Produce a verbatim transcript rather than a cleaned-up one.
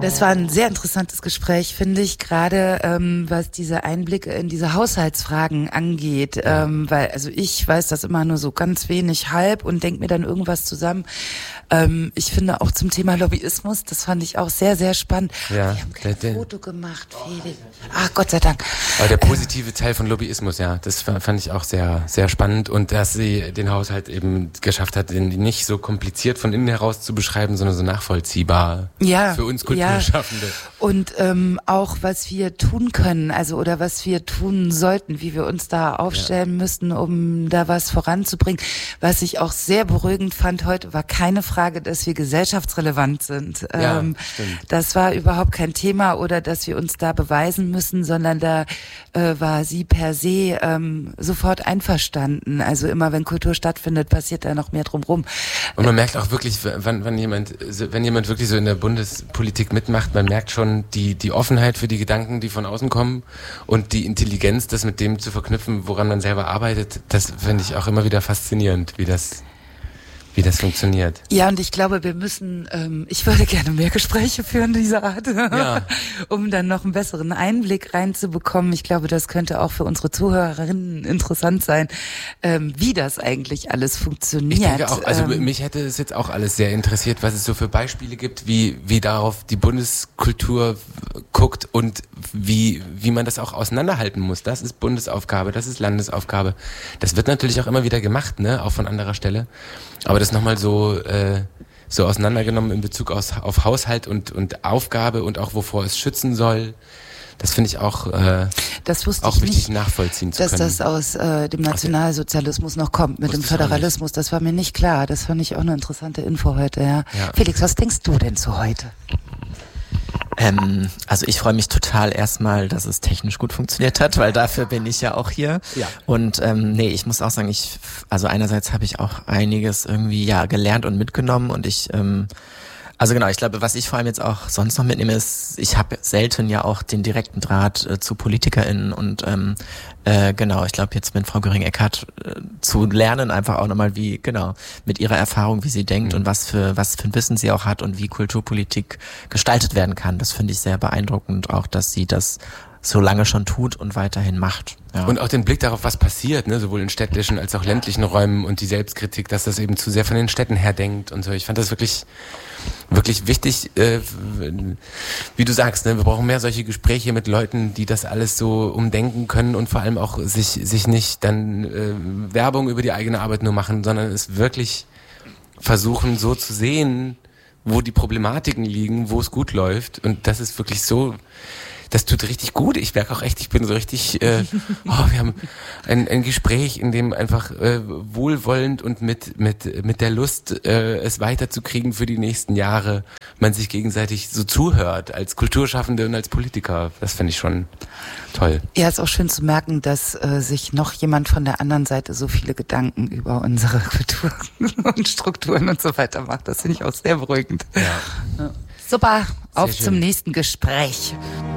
Das war ein sehr interessantes Gespräch, finde ich, gerade ähm, was diese Einblicke in diese Haushaltsfragen angeht. Ähm, weil, also ich weiß das immer nur so ganz wenig halb und denke mir dann irgendwas zusammen. Ähm, ich finde auch zum Thema Lobbyismus, das fand ich auch sehr, sehr spannend. Ja, Wir haben ein der, Foto gemacht, Felix. Ach, Gott sei Dank. Aber der positive Teil von Lobbyismus, ja, das fand ich auch sehr, sehr spannend. Und dass sie den Haushalt eben geschafft hat, den nicht so kompliziert von innen heraus zu beschreiben, sondern so nachvollziehbar ja, für uns Kulturschaffende. Ja. Und ähm, auch, was wir tun können, also oder was wir tun sollten, wie wir uns da aufstellen ja. müssten, um da was voranzubringen. Was ich auch sehr beruhigend fand heute, war keine Frage, dass wir gesellschaftsrelevant sind. Ja, ähm, stimmt. Das war überhaupt kein Thema oder dass wir uns da beweisen müssen, sondern da äh, war sie per se ähm, sofort einverstanden. Also immer, wenn Kultur stattfindet, passiert da noch mehr drumherum. Und man merkt auch wirklich, wann, wann jemand, wenn jemand wirklich so in der Bundespolitik mitmacht, man merkt schon die, die Offenheit für die Gedanken, die von außen kommen und die Intelligenz, das mit dem zu verknüpfen, woran man selber arbeitet. Das finde ich auch immer wieder faszinierend, wie das wie das funktioniert. Ja, und ich glaube, wir müssen, ähm, ich würde gerne mehr Gespräche führen dieser Art, ja. um dann noch einen besseren Einblick reinzubekommen. Ich glaube, das könnte auch für unsere Zuhörerinnen interessant sein, ähm, wie das eigentlich alles funktioniert. Ich denke auch, also ähm, mich hätte es jetzt auch alles sehr interessiert, was es so für Beispiele gibt, wie wie darauf die Bundeskultur guckt und wie wie man das auch auseinanderhalten muss. Das ist Bundesaufgabe, das ist Landesaufgabe. Das wird natürlich auch immer wieder gemacht, ne, auch von anderer Stelle. Aber das nochmal so äh, so auseinandergenommen in Bezug aus, auf Haushalt und und Aufgabe und auch wovor es schützen soll, das finde ich auch äh, das wusste auch ich wichtig nicht, nachvollziehen zu dass können. Dass das aus äh, dem Nationalsozialismus noch kommt, mit dem Föderalismus. Das war mir nicht klar. Das fand ich auch eine interessante Info heute. Ja. Ja. Felix, was denkst du denn zu heute? Ähm, also ich freue mich total erstmal, dass es technisch gut funktioniert hat, weil dafür bin ich ja auch hier. Ja. Und ähm, nee, ich muss auch sagen, ich also einerseits habe ich auch einiges irgendwie ja gelernt und mitgenommen und ich ähm, also genau, ich glaube, was ich vor allem jetzt auch sonst noch mitnehme, ist, ich habe selten ja auch den direkten Draht äh, zu PolitikerInnen und ähm, äh, genau, ich glaube jetzt mit Frau Göring-Eckardt äh, zu lernen, einfach auch nochmal wie, genau, mit ihrer Erfahrung, wie sie denkt mhm. und was für was für ein Wissen sie auch hat und wie Kulturpolitik gestaltet werden kann. Das finde ich sehr beeindruckend, auch dass sie das so lange schon tut und weiterhin macht. Ja. Und auch den Blick darauf, was passiert, ne, sowohl in städtischen als auch ländlichen Räumen und die Selbstkritik, dass das eben zu sehr von den Städten her denkt und so. Ich fand das wirklich, wirklich wichtig, äh, wie du sagst, ne, wir brauchen mehr solche Gespräche mit Leuten, die das alles so umdenken können und vor allem auch sich, sich nicht dann äh, Werbung über die eigene Arbeit nur machen, sondern es wirklich versuchen so zu sehen, wo die Problematiken liegen, wo es gut läuft und das ist wirklich so. Das tut richtig gut. Ich merke auch echt, ich bin so richtig, äh, oh, wir haben ein, ein Gespräch, in dem einfach äh, wohlwollend und mit mit mit der Lust, äh, es weiterzukriegen für die nächsten Jahre, man sich gegenseitig so zuhört, als Kulturschaffende und als Politiker. Das finde ich schon toll. Ja, ist auch schön zu merken, dass äh, sich noch jemand von der anderen Seite so viele Gedanken über unsere Kultur und Strukturen und so weiter macht. Das finde ich auch sehr beruhigend. Ja. Super, Sehr auf schön. zum nächsten Gespräch.